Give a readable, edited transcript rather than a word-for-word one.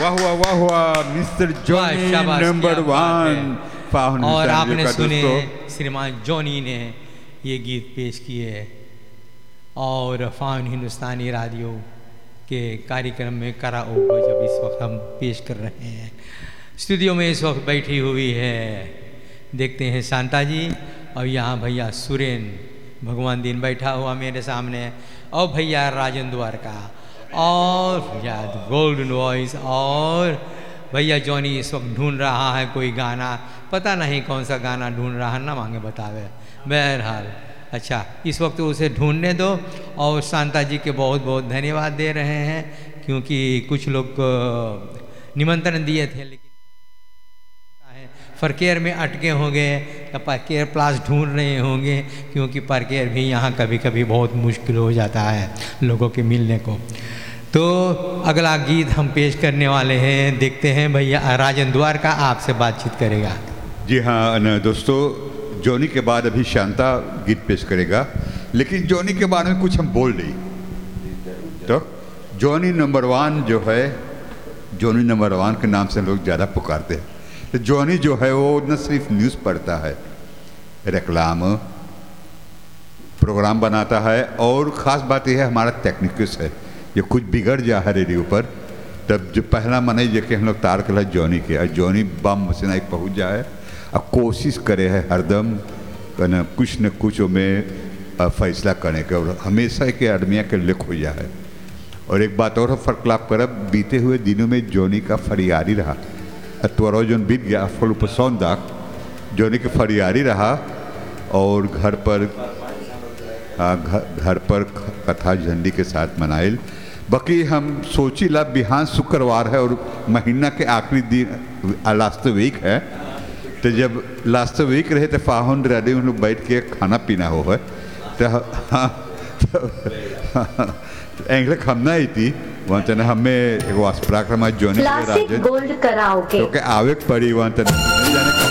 वाह वाह वाह वाह मिस्टर जॉनी नंबर 1। और आपने सुने श्रीमान जॉनी ने ये गीत पेश किए और फाउन हिंदुस्तानी रेडियो के कार्यक्रम में कराओके जब इस वक्त हम पेश कर रहे हैं। स्टूडियो में इस वक्त बैठी हुई है, देखते हैं शांता जी, और यहाँ भैया सुरेन भगवान दिन बैठा हुआ मेरे सामने, और भैया राजन द्वारका, और भैया गोल्डन वॉइस, और भैया जॉनी इस वक्त ढूंढ रहा है कोई गाना, पता नहीं कौन सा गाना ढूंढ रहा है, ना मांगे बतावे। बहरहाल अच्छा, इस वक्त उसे ढूंढने दो। और शांता जी के बहुत बहुत धन्यवाद दे रहे हैं, क्योंकि कुछ लोग निमंत्रण दिए थे लेकिन परकेयर में अटके होंगे या परकेयर प्लास ढूंढ रहे होंगे, क्योंकि परकेयर भी यहाँ कभी कभी बहुत मुश्किल हो जाता है लोगों के मिलने को। तो अगला गीत हम पेश करने वाले हैं, देखते हैं भैया राजन द्वारका आपसे बातचीत करेगा। जी हाँ दोस्तों, जॉनी के बाद अभी शांता गीत पेश करेगा, लेकिन जॉनी के बारे में कुछ हम बोल नहीं। तो जॉनी नंबर 1 जो है, जॉनी नंबर 1 के नाम से लोग ज़्यादा पुकारते हैं। तो जॉनी जो है वो न सिर्फ न्यूज़ पढ़ता है, रेक्लाम प्रोग्राम बनाता है, और ख़ास बात यह है हमारा टेक्निकस है, जो कुछ बिगड़ जा है रेडियो पर तब जो पहला मनाई जेके हम लोग तार के जॉनी के, और जॉनी बम मसीना एक पहुँच जाए और कोशिश करे है हरदम कुछ न कुछ में फैसला करने का, और हमेशा के आदमिया के लिख हो जाए। और एक बात और फर्कलाप कर, बीते हुए दिनों में जॉनी का फरियारी रहा, त्वरो जोन बीत गया फल पसंदाक जॉनी के फरियारी रहा, और घर पर कथा झंडी के साथ मनाइल। बाकी हम सोची ला बिहान शुक्रवार है और महीना के आखिरी दिन लास्ट वीक है, तो जब लास्ट वीक रहे तो फाहुन रेडी हम लोग बैठ के खाना पीना हो है, तो हाँ एंग्लिक हम ना आई थी वहाँ तने हमें एक वास्पराक्रम जॉनी क्लासिक गोल्ड कराओके तो के आवेक पड़ी वहाँ तने